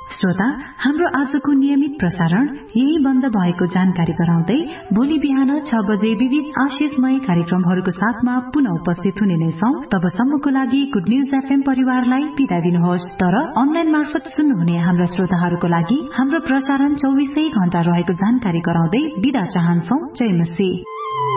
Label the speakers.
Speaker 1: श्रोता, हाम्रो आजको नियमित प्रसारण यही बन्द भएको जानकारी गराउँदै भोलि बिहान 6 बजे विविध आशिषमय कार्यक्रमहरूको साथमा पुनः उपस्थित हुने नै छौं। तबसम्मको लागि गुड न्यूज एफएम परिवारलाई बिदा दिनुहोस्। तर अनलाइन मार्फत सुन्नुहुने हाम्रा श्रोताहरूको लागि हाम्रो प्रसारण 24 घण्टा रहेको जानकारी गराउँदै बिदा चाहन्छौं। जय मसी।